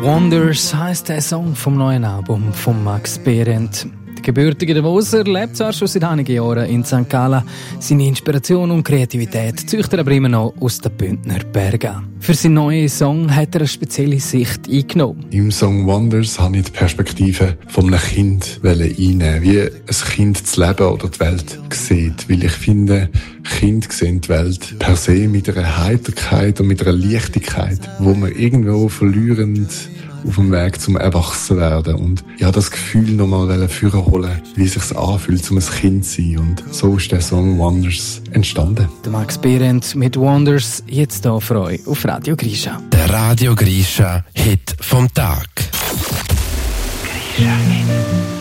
Wonders heisst der Song vom neuen Album von Max Behrendt. Der gebürtige Davoser lebt zwar schon seit einigen Jahren in St. Gallen. Seine Inspiration und Kreativität zieht er aber immer noch aus den Bündner Bergen. Für seinen neuen Song hat er eine spezielle Sicht eingenommen. Im Song Wonders habe ich die Perspektive von einem Kind einnehmen, wie ein Kind das Leben oder die Welt sieht. Weil ich finde, Kinder sehen die Welt per se mit einer Heiterkeit und mit einer Leichtigkeit, wo wir irgendwo verlieren auf dem Weg zum Erwachsenwerden. Und ich habe das Gefühl nochmal vorholen, wie es sich anfühlt, um ein Kind zu sein. Und so ist der Song Wonders entstanden. Der Max Behrendt mit Wonders, jetzt hier für euch auf Radio Grisha. Der Radio Grisha Hit vom Tag. Grisha Hit.